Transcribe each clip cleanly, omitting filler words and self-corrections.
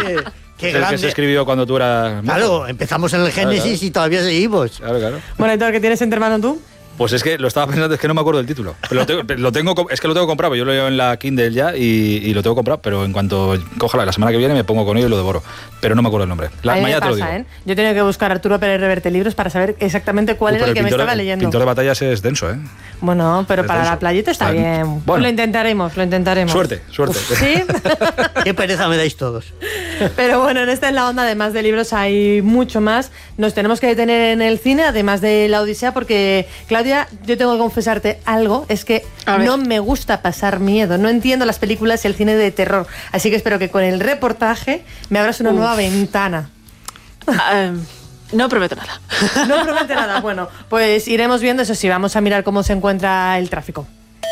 Qué grande. El que se escribió cuando tú eras... Claro, empezamos en el Génesis y todavía seguimos. Claro. Bueno, entonces, ¿qué tienes entre manos tú? Pues es que lo estaba pensando, es que no me acuerdo del título. Pero lo tengo comprado, yo lo llevo en la Kindle ya y lo tengo comprado, pero en cuanto coja la semana que viene me pongo con ello y lo devoro. Pero no me acuerdo el nombre. Mañana te lo digo. Yo tengo que buscar Arturo Pérez Reverte libros para saber exactamente cuál era el que me estaba leyendo. El pintor de batallas es denso, ¿eh? Bueno, pero para la playita está bien. Bueno, lo intentaremos. Suerte. ¿Sí? Qué pereza me dais todos. Pero bueno, en esta En la Onda, además de libros, hay mucho más. Nos tenemos que detener en el cine, además de La Odisea, porque, Claudia, yo tengo que confesarte algo, es que no me gusta pasar miedo, no entiendo las películas y el cine de terror, así que espero que con el reportaje me abras una nueva ventana. No prometo nada. No promete nada. Bueno, pues iremos viendo, eso sí, vamos a mirar cómo se encuentra el tráfico.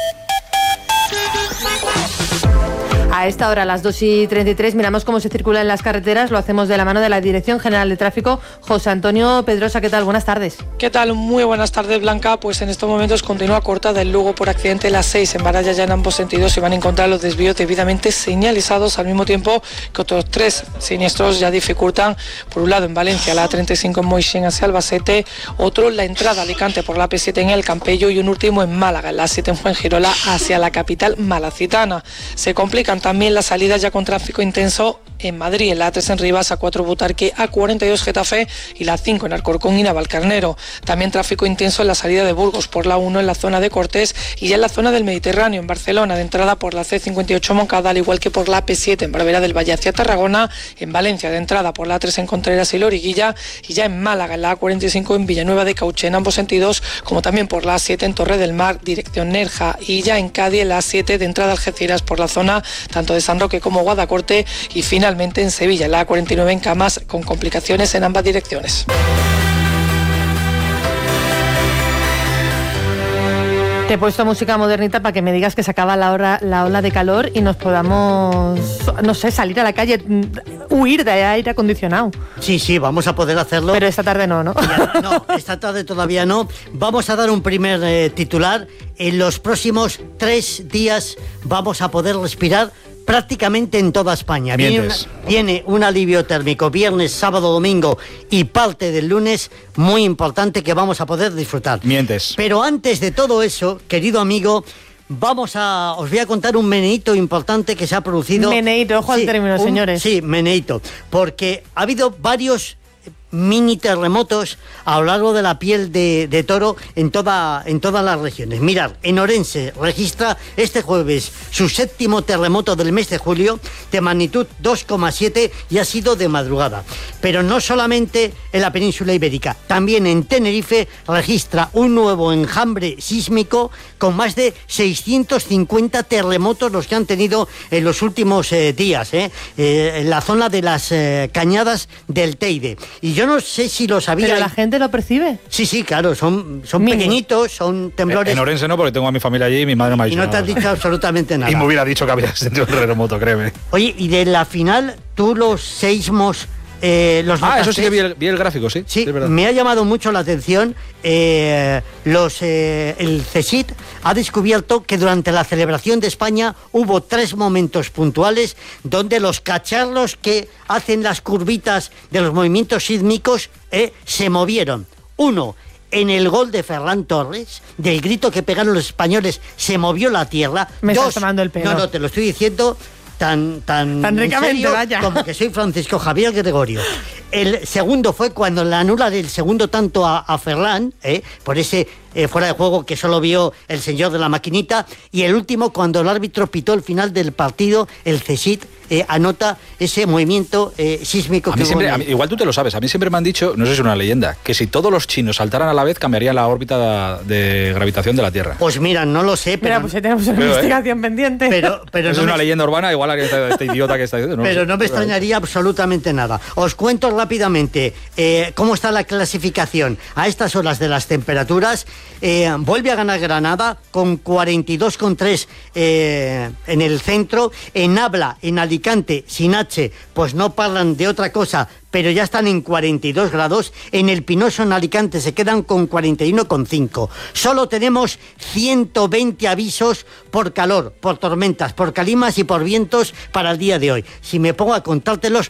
A esta hora, a las 2:33, miramos cómo se circula en las carreteras. Lo hacemos de la mano de la Dirección General de Tráfico. José Antonio Pedrosa, ¿qué tal? Buenas tardes. ¿Qué tal? Muy buenas tardes, Blanca. Pues en estos momentos continúa cortada el Lugo por accidente las 6 en Baralla, ya en ambos sentidos se van a encontrar los desvíos debidamente señalizados, al mismo tiempo que otros 3 siniestros ya dificultan, por un lado en Valencia, la A35 en Moixén hacia Albacete, otro la entrada a Alicante por la AP7 en El Campello y un último en Málaga, en la A7 en Fuengirola hacia la capital malacitana. Se complican también las salidas ya con tráfico intenso en Madrid, en la A3 en Rivas, A4 Butarque, A42 Getafe y la 5 en Alcorcón y Navalcarnero. También tráfico intenso en la salida de Burgos por la 1 en la zona de Cortés y ya en la zona del Mediterráneo, en Barcelona, de entrada por la C58 Moncada, al igual que por la AP7 en Barberá del Valle hacia Tarragona, en Valencia, de entrada por la A3 en Contreras y Loriguilla, y ya en Málaga, en la A45 en Villanueva de Cauché en ambos sentidos, como también por la A7 en Torre del Mar, dirección Nerja, y ya en Cádiz, en la A7 de entrada a Algeciras por la zona tanto de San Roque como Guadacorte, y finalmente en Sevilla, la A49 en Camas, con complicaciones en ambas direcciones. Te he puesto música modernita para que me digas que se acaba la ola de calor y nos podamos, no sé, salir a la calle, huir de aire acondicionado. Sí, vamos a poder hacerlo. Pero esta tarde no. No, esta tarde todavía no. Vamos a dar un primer titular. En los próximos 3 días vamos a poder respirar prácticamente en toda España. Viene un alivio térmico viernes, sábado, domingo y parte del lunes muy importante que vamos a poder disfrutar. Mientes. Pero antes de todo eso, querido amigo, os voy a contar un meneíto importante que se ha producido. Meneíto, ojo al término, señores. Sí, meneíto, porque ha habido varios mini terremotos a lo largo de la piel de toro en todas las regiones. Mirad, en Orense registra este jueves su 7º terremoto del mes de julio de magnitud 2,7 y ha sido de madrugada. Pero no solamente en la península ibérica, también en Tenerife registra un nuevo enjambre sísmico con más de 650 terremotos los que han tenido en los últimos días, en la zona de las cañadas del Teide. Y yo no sé si lo sabía. ¿Pero la gente lo percibe? Sí, claro, son pequeñitos, son temblores. En Orense no, porque tengo a mi familia allí y mi madre me ha dicho. Y no te has dicho absolutamente nada. Y me hubiera dicho que había sentido un terremoto, créeme. Oye, y de la final, tú los seísmos... eso sí que vi el gráfico, sí. Sí, es verdad. me ha llamado mucho la atención. El CSIC ha descubierto que durante la celebración de España hubo 3 momentos puntuales donde los cacharros que hacen las curvitas de los movimientos sísmicos se movieron. 1, en el gol de Ferran Torres, del grito que pegaron los españoles, se movió la tierra. Me estás tomando el pelo. No, te lo estoy diciendo tan ricamente, vaya. Como que soy Francisco Javier Gregorio. El segundo fue cuando le anulan el segundo tanto a Ferran, por ese fuera de juego que solo vio el señor de la maquinita, y el último cuando el árbitro pitó el final del partido, el CSIC anota ese movimiento sísmico. Igual tú te lo sabes, a mí siempre me han dicho, no sé si es una leyenda, que si todos los chinos saltaran a la vez cambiaría la órbita de gravitación de la Tierra. Pues mira, no lo sé, pero... Mira, pues tenemos una investigación pendiente. Pero es una leyenda urbana, igual este idiota que está diciendo. Pero no me extrañaría absolutamente nada. Os cuento rápidamente cómo está la clasificación a estas horas de las temperaturas. Vuelve a ganar Granada con 42,3 en el centro. En Abla, en Alicante, sin H, pues no parlan de otra cosa, pero ya están en 42 grados. En el Pinoso, en Alicante, se quedan con 41,5. Solo tenemos 120 avisos por calor, por tormentas, por calimas y por vientos para el día de hoy. Si me pongo a contártelos,